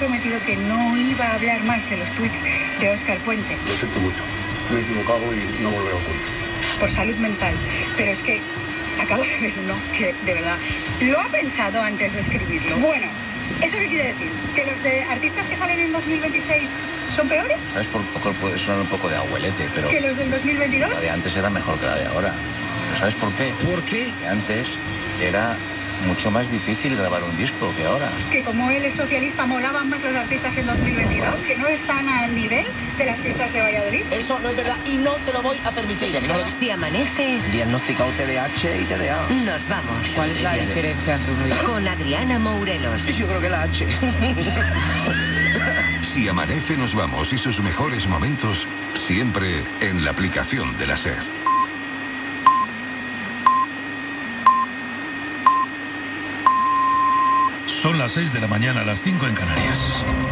prometido que no iba a hablar más de los tweets de Óscar Puente. Lo siento mucho. Me he equivocado y no volveré a ocurrir. Por salud mental. Pero es que acabo de ver uno que, de verdad, lo ha pensado antes de escribirlo. Bueno, ¿eso qué quiere decir? ¿Que los de artistas que salen en 2026 son peores? ¿Sabes? Por poco puede sonar un poco de abuelete, pero... ¿Que los del 2022? La de antes era mejor que la de ahora. ¿Pero sabes por qué? ¿Por qué? Que antes era mucho más difícil grabar un disco que ahora. Que como él es socialista, molaban más los artistas en 2022, que no están al nivel de las fiestas de Valladolid. Eso no es verdad y no te lo voy a permitir. Si amanece, Diagnosticado TDAH y TDA. nos vamos. ¿Cuál es la diferencia entre uno y otro? Con Adriana Mourelos. Yo creo que la H. Si amanece, nos vamos y sus mejores momentos siempre en la aplicación de la SER. Son las 6 de la mañana, las 5 en Canarias.